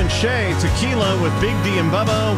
and Shay. Tequila with Big D and Bubba.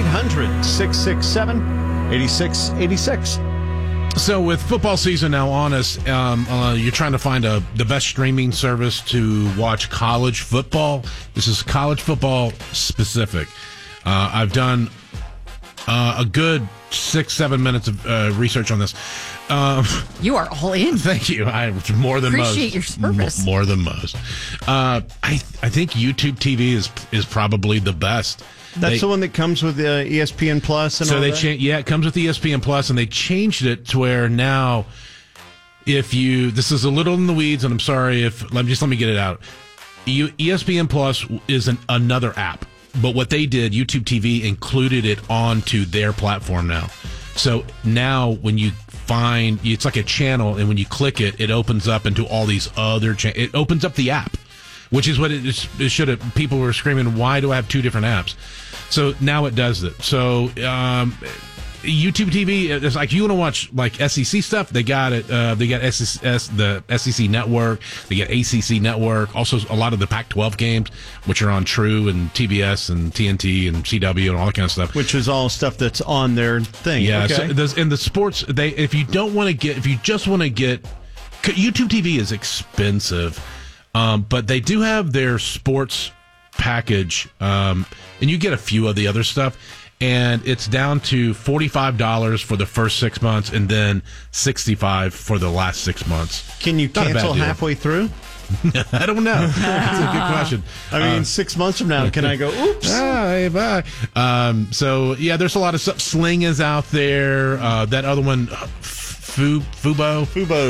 1-800-667-8686. So with football season now on us, you're trying to find the best streaming service to watch college football. This is college football specific. I've done a good 6-7 minutes of research on this. You are all in. Thank you. More than most. Appreciate your service. More than most. I think YouTube TV is probably the best. That's the one that comes with ESPN Plus and all that? It comes with ESPN Plus, and they changed it to where now, this is a little in the weeds, and I'm sorry let me get it out. ESPN Plus is another app, but what they did, YouTube TV included it onto their platform now. So now when you it's like a channel, and when you click it, it opens up into all these other it opens up the app, which is what it should have. People were screaming, why do I have two different apps? So now it does it. So YouTube TV, it's like you want to watch like SEC stuff, they got it. They got the SEC Network, they got ACC Network, also a lot of the Pac-12 games, which are on True and TBS and TNT and CW and all that kind of stuff. Which is all stuff that's on their thing. Yeah, okay. So in the sports, if you just want to get, YouTube TV is expensive, but they do have their sports package, and you get a few of the other stuff, and it's down to $45 for the first 6 months, and then $65 for the last 6 months. Can you cancel halfway through? I don't know. That's a good question. I mean, 6 months from now, can I go, oops? Bye, bye. So, yeah, there's a lot of stuff. Sling is out there. That other one, Fubo.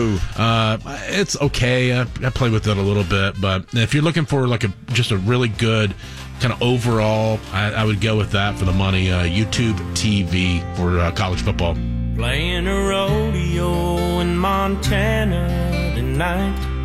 It's okay. I play with it a little bit, but if you're looking for just a really good kind of overall, I would go with that for the money. YouTube TV for college football. Playing a rodeo in Montana tonight.